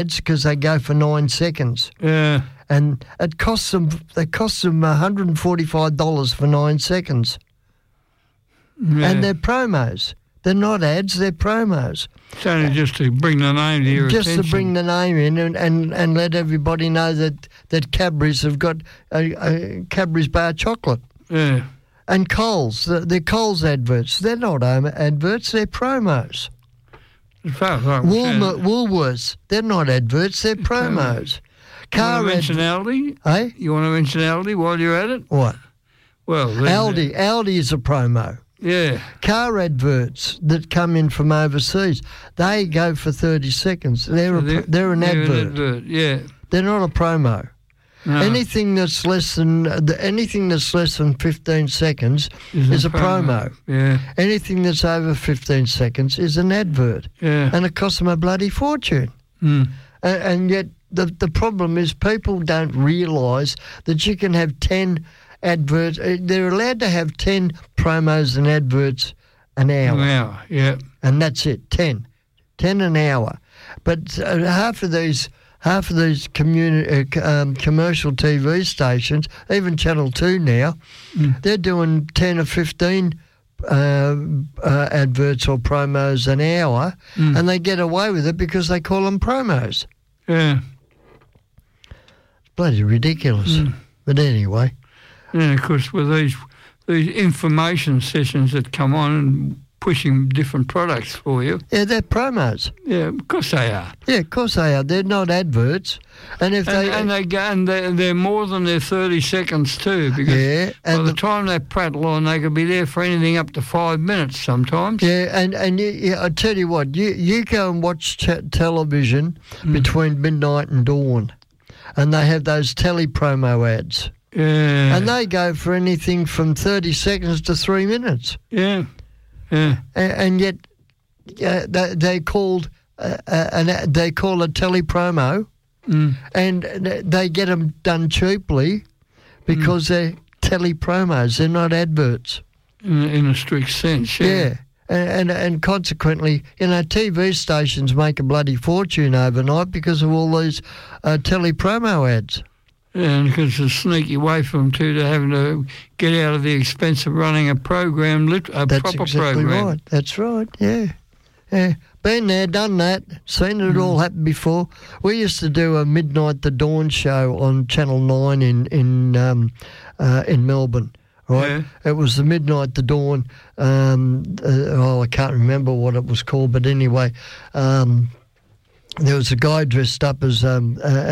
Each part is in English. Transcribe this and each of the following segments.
ads because they go for 9 seconds. Yeah. And it costs them $145 for 9 seconds. Yeah. And they're promos. They're not ads, they're promos. It's only just to bring the name to your attention. Just to bring the name in and let everybody know that Cadbury's have got Cadbury's bar chocolate. Yeah. And Coles, they're Coles adverts. They're not adverts, they're promos. As far as I'm Woolworths, they're not adverts, they're promos. You want to mention Aldi? Hey? You want to mention Aldi while you're at it? What? Well, Aldi is a promo. Yeah. Car adverts that come in from overseas, they go for 30 seconds. They're an advert. Yeah. They're not a promo. No. Anything that's less than 15 seconds is a promo. Yeah. Anything that's over 15 seconds is an advert. Yeah. And it costs them a bloody fortune. Mm. And yet the problem is people don't realise that you can have 10 adverts. They're allowed to have 10 promos and adverts an hour. An hour, yeah. And that's it, 10 an hour. But half of these commercial TV stations, even Channel 2 now, they're doing 10 or 15 adverts or promos an hour, and they get away with it because they call them promos. Yeah. It's bloody ridiculous. But anyway. Yeah, of course, with these information sessions that come on and pushing different products for you. Yeah, they're promos. Yeah, of course they are. Yeah, of course they are. They're not adverts. And if they're more than their 30 seconds too, because by the time they prattle on, they could be there for anything up to 5 minutes sometimes. Yeah, and I tell you what, you go and watch television between midnight and dawn, and they have those tele-promo ads. Yeah. And they go for anything from 30 seconds to 3 minutes. Yeah. Yeah. And yet they call a tele-promo, and they get them done cheaply because they're tele-promos. They're not adverts. In a strict sense, yeah. And consequently, TV stations make a bloody fortune overnight because of all these tele-promo ads. Yeah, and because it's a sneaky way for them to having to get out of the expense of running a program, proper program. Right. That's right, yeah. Been there, done that, seen it all happen before. We used to do a Midnight to Dawn show on Channel 9 in Melbourne. Right, yeah. It was the Midnight to Dawn. I can't remember what it was called, but anyway, there was a guy dressed up as I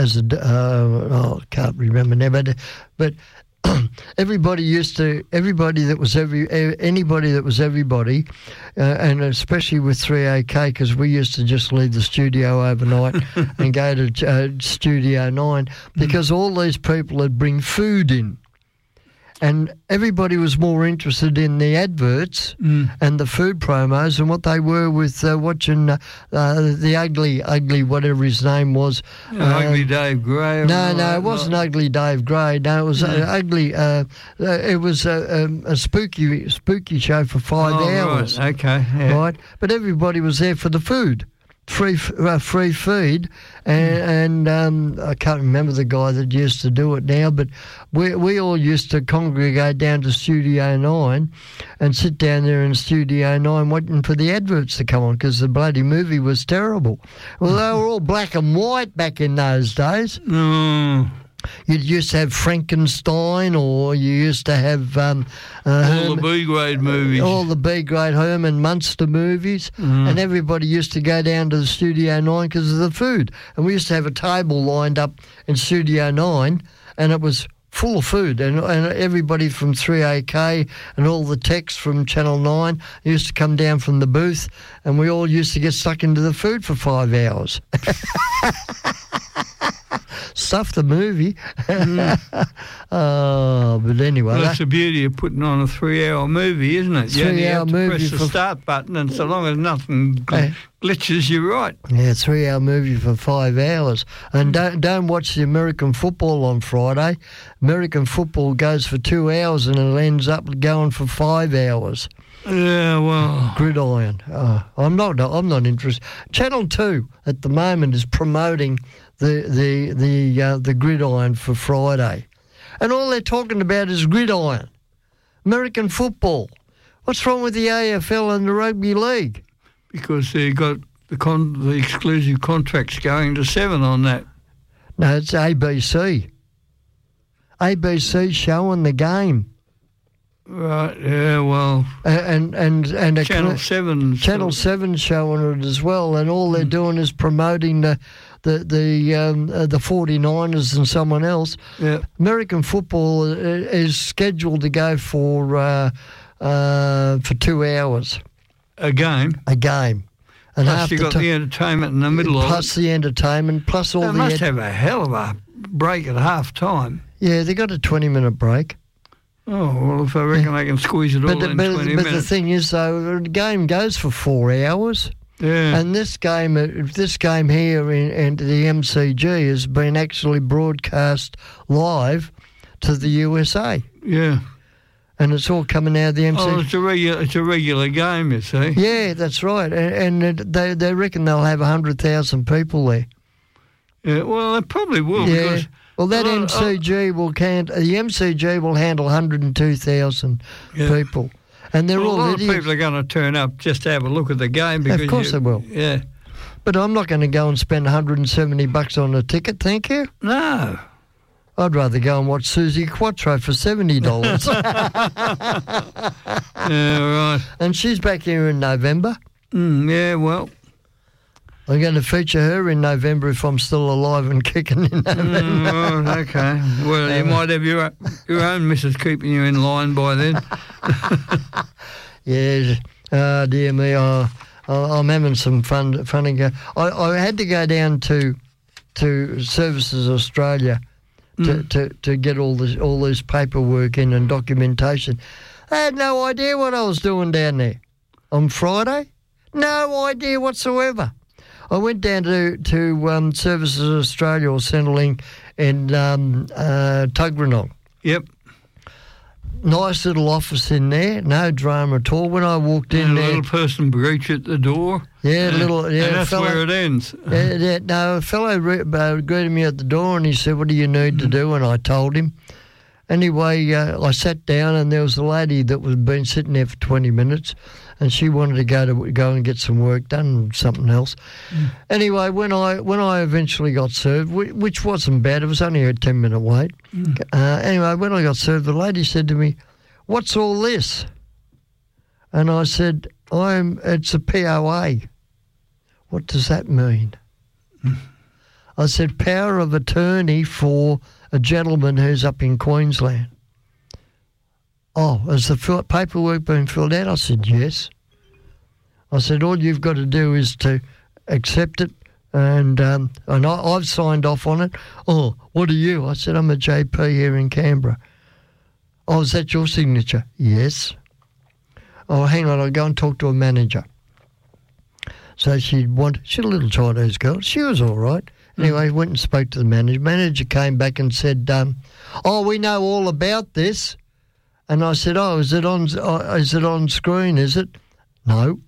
can't remember now, but anybody that was everybody, and especially with 3AK, because we used to just leave the studio overnight and go to Studio 9, because all these people would bring food in. And everybody was more interested in the adverts and the food promos than what they were with watching the ugly whatever his name was. Ugly Dave Gray. No, it wasn't Ugly Dave Gray. No, it was ugly. It was a spooky show for 5 hours. Right. Okay. Yeah. Right, but everybody was there for the food. Free feed, and I can't remember the guy that used to do it now, but we all used to congregate down to Studio 9 and sit down there in Studio 9 waiting for the adverts to come on because the bloody movie was terrible. Well, they were all black and white back in those days. You used to have Frankenstein, or you used to have all the B-grade movies. All the B-grade Herman Munster movies, and everybody used to go down to the Studio 9 because of the food. And we used to have a table lined up in Studio 9, and it was full of food, and everybody from 3AK and all the techs from Channel 9 used to come down from the booth, and we all used to get stuck into the food for 5 hours. Stuff the movie. But anyway. Well, that's the beauty of putting on a 3-hour movie, isn't it? You only have to press the start button, and so long as nothing glitches, you're right. Yeah, 3-hour movie for 5 hours. And don't watch the American football on Friday. American football goes for 2 hours and it ends up going for 5 hours. Yeah, well, Gridiron. I'm not interested. Channel 2 at the moment is promoting the gridiron for Friday, and all they're talking about is gridiron, American football. What's wrong with the AFL and the rugby league? Because they got the exclusive contracts going to 7 on that. No, it's ABC. ABC showing the game. Right, yeah, well, and Channel 7. Channel 7 showing it as well, and all they're doing is promoting the 49ers and someone else. Yeah. American football is scheduled to go for 2 hours. A game. And plus you got the entertainment in the middle of it. Plus the entertainment, plus all they must have a hell of a break at half time. Yeah, they got a 20-minute break. Oh, well, if I reckon they can squeeze it all in 20 minutes. But the thing is, though, the game goes for 4 hours. Yeah. And this game here in the MCG has been actually broadcast live to the USA. Yeah. And it's all coming out of the MCG. Oh, it's a regular game, you see. Yeah, that's right. And they reckon they'll have 100,000 people there. Yeah, well, they probably will. Yeah. Because well, the MCG will handle 102,000 people, and they're all a lot idiots. of people are going to turn up just to have a look at the game. Because of course they will. Yeah, but I'm not going to go and spend $170 on a ticket. Thank you. No, I'd rather go and watch Susie Quattro for $70. Yeah, right. And she's back here in November. Yeah, well. I'm going to feature her in November if I'm still alive and kicking in November. Right, okay. Well, you might have your own missus keeping you in line by then. Yes. Dear me. I'm having some fun. I had to go down to Services Australia to get all this paperwork in and documentation. I had no idea what I was doing down there on Friday. No idea whatsoever. I went down to Services Australia or Centrelink in Tuggeranong. Yep. Nice little office in there, no drama at all. When I walked in there, a little person breach at the door. Yeah, and that's where it ends. A fellow greeted me at the door and he said, "What do you need to do?" And I told him. Anyway, I sat down and there was a lady that was been sitting there for 20 minutes, and she wanted to go and get some work done, something else. Anyway, when I eventually got served, which wasn't bad, it was only a 10-minute wait. Anyway, when I got served, the lady said to me, "What's all this?" And I said, "It's a POA." What does that mean? I said, "Power of attorney for a gentleman who's up in Queensland." "Oh, has the paperwork been filled out?" I said, "Yes." I said, "All you've got to do is to accept it, and I've signed off on it." "Oh, what are you?" I said, "I'm a JP here in Canberra." "Oh, is that your signature?" "Yes." "Oh, hang on, I'll go and talk to a manager." So she's a little Chinese girl. She was all right. Anyway, went and spoke to the manager. Manager came back and said, "Oh, we know all about this." And I said, "Oh, is it on screen, is it?" "No."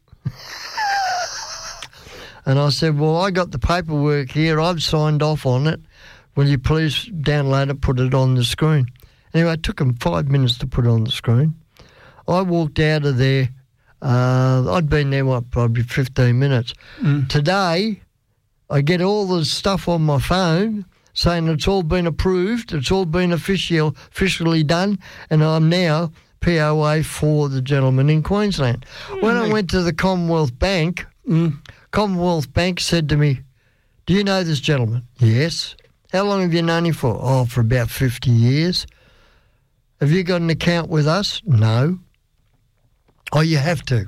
And I said, "Well, I got the paperwork here. I've signed off on it. Will you please download it, put it on the screen?" Anyway, it took them 5 minutes to put it on the screen. I walked out of there. I'd been there, probably 15 minutes. Today, I get all the stuff on my phone saying it's all been approved, it's all been officially done, and I'm now POA for the gentleman in Queensland. When I went to the Commonwealth Bank, Commonwealth Bank said to me, "Do you know this gentleman?" "Yes." "How long have you known him for?" "Oh, for about 50 years. "Have you got an account with us?" "No." "Oh, you have to."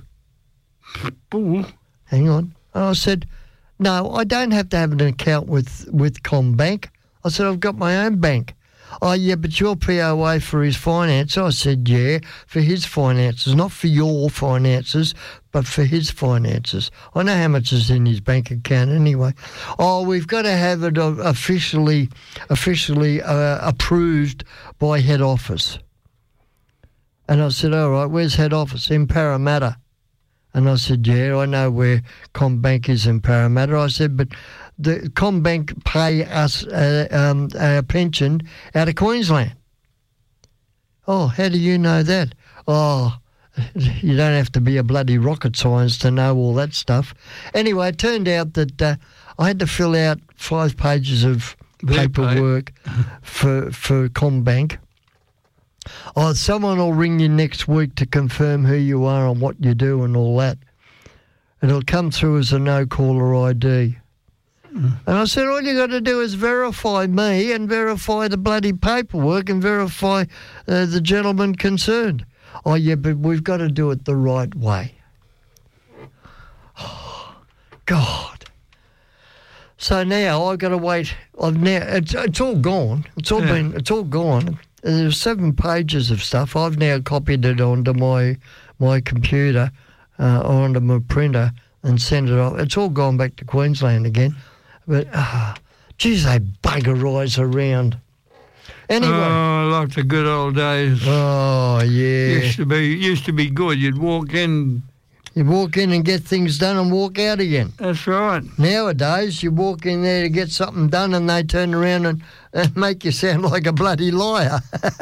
Hang on. And I said, "No, I don't have to have an account with CommBank." I said, "I've got my own bank." "Oh, yeah, but you're POA for his finance." I said, "Yeah, for his finances, not for your finances, but for his finances. I know how much is in his bank account anyway." "Oh, we've got to have it officially approved by head office." And I said, all right, where's head office? In Parramatta. And I said, yeah, I know where CommBank is in Parramatta. I said, but the CommBank pay us our pension out of Queensland. Oh, how do you know that? Oh, you don't have to be a bloody rocket scientist to know all that stuff. Anyway, it turned out that I had to fill out 5 pages of paperwork for CommBank. Oh, someone will ring you next week to confirm who you are and what you do and all that. It'll come through as a no-caller ID. And I said, all you got to do is verify me and verify the bloody paperwork and verify the gentleman concerned. Oh, yeah, but we've got to do it the right way. Oh, God. So now I've got to wait. It's all gone. It's all gone. There's 7 pages of stuff. I've now copied it onto my computer or onto my printer and sent it off. It's all gone back to Queensland again. But, geez, they buggerise around. Anyway. Oh, like the good old days. Oh, yeah. Used to be good. You'd walk in and get things done and walk out again. That's right. Nowadays, you walk in there to get something done and they turn around and make you sound like a bloody liar.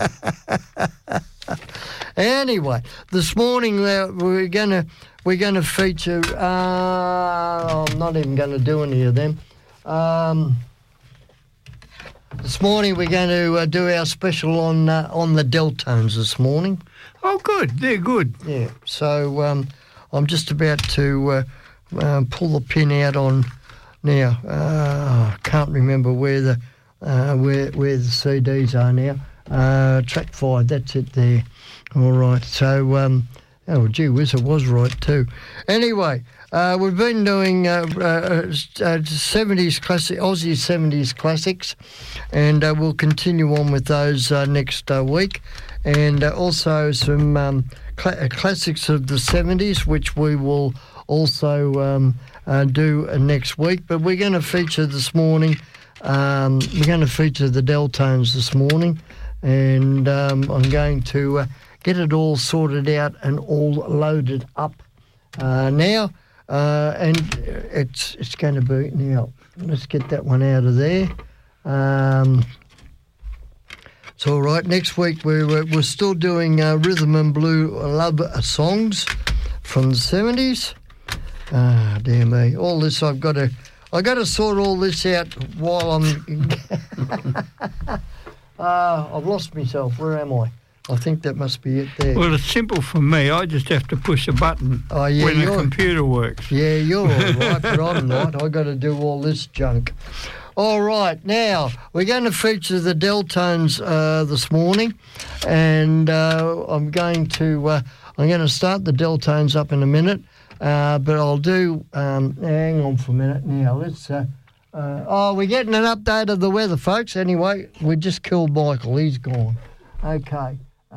Anyway, this morning we're gonna feature. I'm not even going to do any of them. This morning we're going to do our special on the Deltones this morning. Oh, good. They're good. Yeah. So I'm just about to pull the pin out on now. I can't remember where the CDs are now. Track 5. That's it there. All right. So oh, gee whiz, it was right too. Anyway. We've been doing 70s classic, Aussie 70s classics, and we'll continue on with those next week, and also some classics of the 70s, which we will also do next week. But we're going to feature this morning. We're going to feature the Deltones this morning, and I'm going to get it all sorted out and all loaded up now. And it's going to be now. Let's get that one out of there. It's all right. Next week we're still doing rhythm and blue love songs from the 70s. Dear me! All this I got to sort all this out while I'm. I've lost myself. Where am I? I think that must be it there. Well, it's simple for me. I just have to push a button when the computer works. Yeah, you're all right, but I'm not. I've got to do all this junk. All right, now, we're going to feature the Deltones this morning, and I'm going to start the Deltones up in a minute, but I'll do... hang on for a minute now. Let's... we're getting an update of the weather, folks. Anyway, we just killed Michael. He's gone. Okay.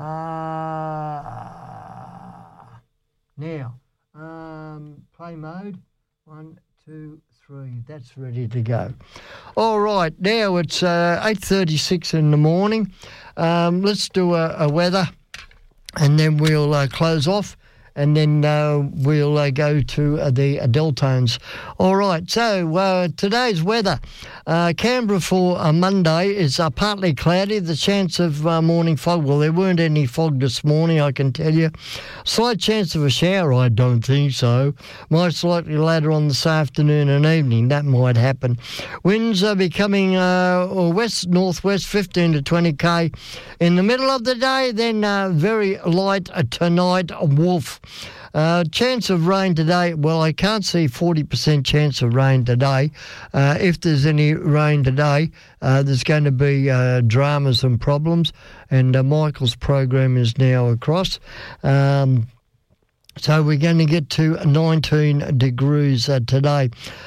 Now, play mode, 1, 2, 3, that's ready to go. All right, now it's 8:36 in the morning. Let's do a weather, and then we'll close off, and then we'll go to the Deltones. All right, so today's weather. Canberra for Monday is partly cloudy, the chance of morning fog. Well, there weren't any fog this morning, I can tell you. Slight chance of a shower, I don't think so. Most likely later on this afternoon and evening, that might happen. Winds are becoming west-northwest, 15 to 20 k in the middle of the day, then very light tonight, wolf. Chance of rain today, well, I can't see 40% chance of rain today. If there's any rain today, there's going to be dramas and problems, and Michael's program is now across. So we're going to get to 19 degrees today.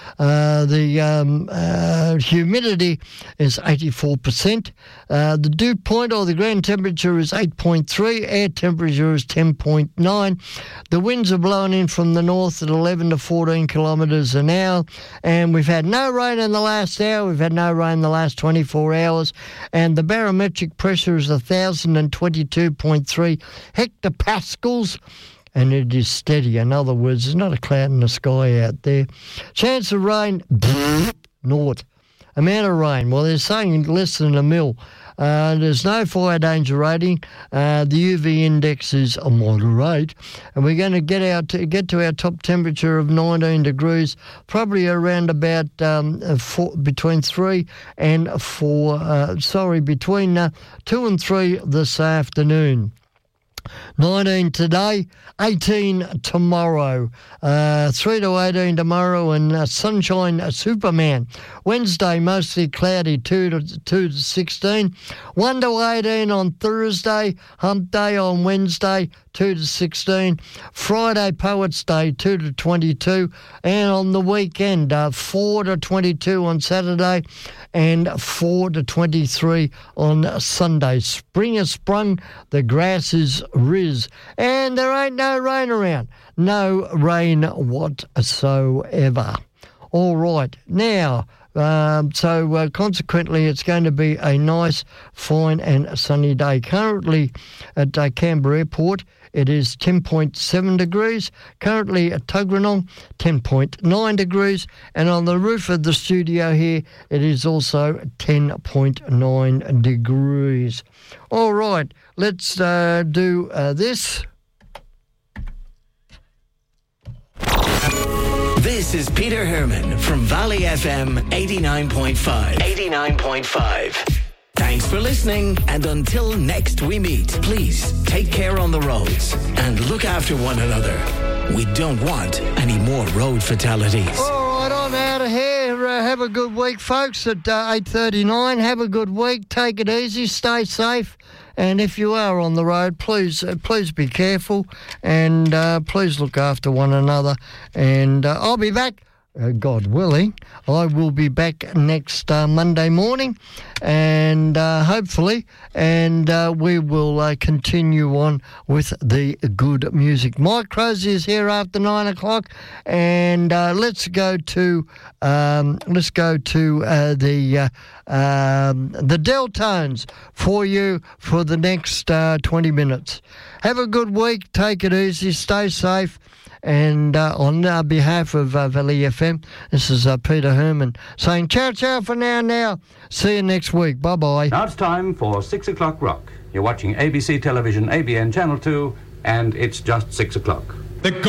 The humidity is 84%. The dew point or the ground temperature is 8.3. Air temperature is 10.9. The winds are blowing in from the north at 11 to 14 kilometres an hour. And we've had no rain in the last hour. We've had no rain in the last 24 hours. And the barometric pressure is 1,022.3 hectopascals. And it is steady. In other words, there's not a cloud in the sky out there. Chance of rain, naught. Amount of rain, well, they're saying less than 1 mil. There's no fire danger rating. The UV index is a moderate. And we're going to get to our top temperature of 19 degrees, probably around about between 3 and 4, between 2 and 3 this afternoon. 19 today, 18 tomorrow, 3 to 18 tomorrow, and sunshine Superman. Wednesday, mostly cloudy, 2 to 16. 1 to 18 on Thursday, hump day on Wednesday, 2 to 16. Friday, Poets Day, 2 to 22. And on the weekend, 4 to 22 on Saturday and 4 to 23 on Sunday. Spring has sprung, the grass is riz, and there ain't no rain around. No rain whatsoever. All right, now, consequently, it's going to be a nice, fine and sunny day. Currently at Canberra Airport, it is 10.7 degrees. Currently at Tuggeranong, 10.9 degrees. And on the roof of the studio here, it is also 10.9 degrees. All right, let's do this. This is Peter Herman from Valley FM 89.5. 89.5. Thanks for listening, and until next we meet, please take care on the roads and look after one another. We don't want any more road fatalities. All right, I'm out of here. Have a good week, folks, at 8:39. Have a good week. Take it easy. Stay safe. And if you are on the road, please be careful, and please look after one another. And I'll be back, God willing. I will be back next Monday morning, and hopefully, and we will continue on with the good music. Mike Crozier is here after 9 o'clock, and let's go to the Deltones for you for the next 20 minutes. Have a good week. Take it easy. Stay safe. And on behalf of Valley FM, this is Peter Herman saying ciao for now. See you next week. Bye-bye. Now it's time for 6 o'clock rock. You're watching ABC Television, ABN Channel 2, and it's just 6 o'clock.